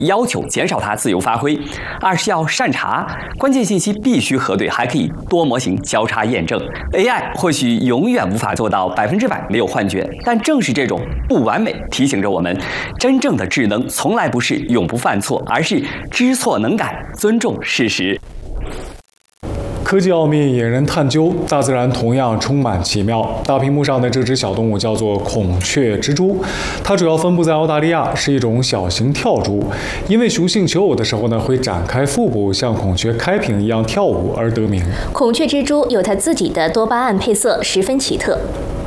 要求减少它自由发挥。二是要善查，关键信息必须核对，还可以多模型交叉验证。AI 或许永远无法做到100%没有幻觉，但正是这种不完美提醒着我们，真正的智能从来不是永不犯错，而是知错能改，尊重事实。 科技奥秘引人探究，大自然同样充满奇妙。大屏幕上的这只小动物叫做孔雀蜘蛛，它主要分布在澳大利亚，是一种小型跳蛛。因为雄性求偶的时候呢，会展开腹部，像孔雀开屏一样跳舞而得名。 孔雀蜘蛛有它自己的多巴胺配色，十分奇特。